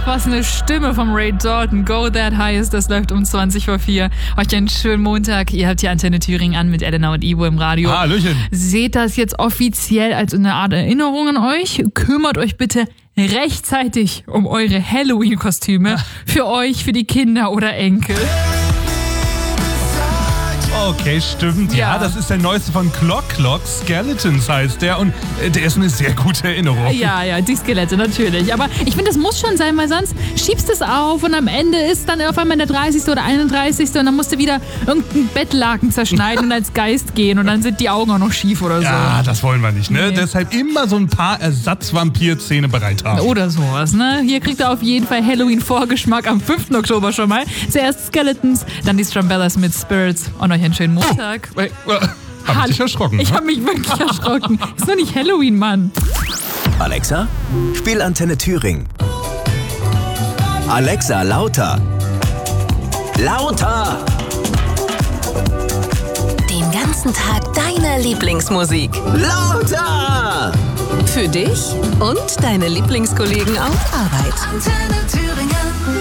was eine Stimme vom Ray Dalton. Go That High das läuft um 4:20. Euch einen schönen Montag. Ihr habt die Antenne Thüringen an mit Elena und Ivo im Radio. Hallöchen. Seht das jetzt offiziell als eine Art Erinnerung an euch. Kümmert euch bitte rechtzeitig um eure Halloween-Kostüme. Für euch, für die Kinder oder Enkel. Okay, stimmt. Ja, das ist der neueste von Clock. Skeletons heißt der. Und der ist eine sehr gute Erinnerung. Ja, die Skelette natürlich. Aber ich finde, das muss schon sein, weil sonst schiebst du es auf und am Ende ist dann auf einmal der 30. oder 31. und dann musst du wieder irgendein Bettlaken zerschneiden und als Geist gehen und dann sind die Augen auch noch schief oder so. Ja, das wollen wir nicht, ne? Nee. Deshalb immer so ein paar Ersatzvampir-Zähne bereit haben. Oder sowas, ne? Hier kriegt ihr auf jeden Fall Halloween-Vorgeschmack am 5. Oktober schon mal. Zuerst Skeletons, dann die Strumbellas mit Spirits und euch einen schönen Montag. Hab ich dich erschrocken? Ich habe mich wirklich erschrocken. Ist nur nicht Halloween, Mann. Alexa, spiel Antenne Thüringen. Alexa, lauter. Lauter! Den ganzen Tag deine Lieblingsmusik. Lauter! Für dich und deine Lieblingskollegen auf Arbeit. Antenne Thüringen.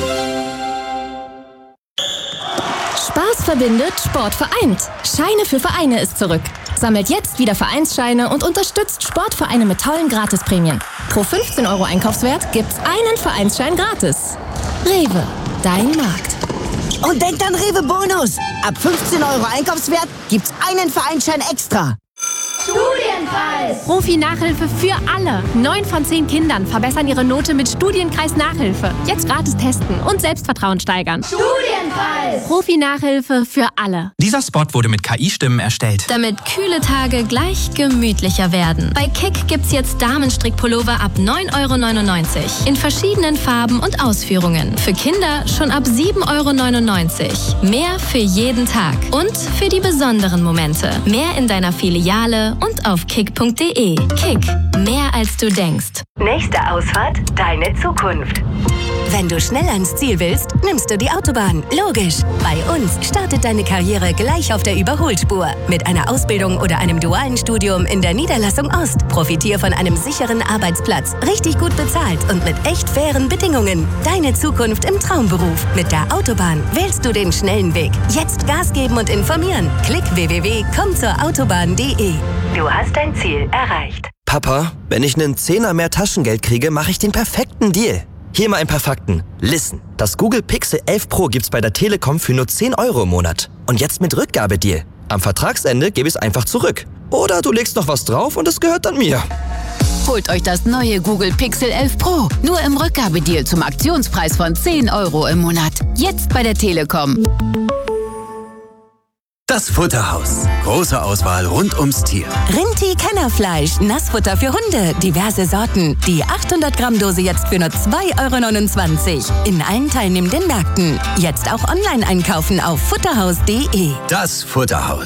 Spaß verbindet, Sport vereint. Scheine für Vereine ist zurück. Sammelt jetzt wieder Vereinsscheine und unterstützt Sportvereine mit tollen Gratisprämien. Pro 15 € Einkaufswert gibt's einen Vereinsschein gratis. Rewe, dein Markt. Und denkt an Rewe Bonus. Ab 15 € Einkaufswert gibt's einen Vereinsschein extra. Studienpreis! Profi-Nachhilfe für alle. 9 von 10 Kindern verbessern ihre Note mit Studienkreis Nachhilfe. Jetzt gratis testen und Selbstvertrauen steigern. Studienpreis! Profi-Nachhilfe für alle. Dieser Spot wurde mit KI-Stimmen erstellt. Damit kühle Tage gleich gemütlicher werden. Bei Kick gibt's jetzt Damenstrickpullover ab 9,99 € in verschiedenen Farben und Ausführungen. Für Kinder schon ab 7,99 €. Mehr für jeden Tag und für die besonderen Momente. Mehr in deiner Filiale und auf kick.de. Kick, mehr als du denkst. Nächste Ausfahrt, deine Zukunft. Wenn du schnell ans Ziel willst, nimmst du die Autobahn. Logisch. Bei uns startet deine Karriere gleich auf der Überholspur. Mit einer Ausbildung oder einem dualen Studium in der Niederlassung Ost. Profitier von einem sicheren Arbeitsplatz, richtig gut bezahlt und mit echt fairen Bedingungen. Deine Zukunft im Traumberuf. Mit der Autobahn wählst du den schnellen Weg. Jetzt Gas geben und informieren. Klick www.kommzurautobahn.de. Du hast dein Ziel erreicht. Papa, wenn ich einen Zehner mehr Taschengeld kriege, mache ich den perfekten Deal. Hier mal ein paar Fakten. Listen, das Google Pixel 11 Pro gibt's bei der Telekom für nur 10 € im Monat. Und jetzt mit Rückgabedeal. Am Vertragsende gebe ich es einfach zurück. Oder du legst noch was drauf und es gehört dann mir. Holt euch das neue Google Pixel 11 Pro. Nur im Rückgabedeal zum Aktionspreis von 10 € im Monat. Jetzt bei der Telekom. Das Futterhaus. Große Auswahl rund ums Tier. Rinti-Kennerfleisch, Nassfutter für Hunde, diverse Sorten. Die 800-Gramm-Dose jetzt für nur 2,29 € in allen teilnehmenden Märkten. Jetzt auch online einkaufen auf futterhaus.de. Das Futterhaus.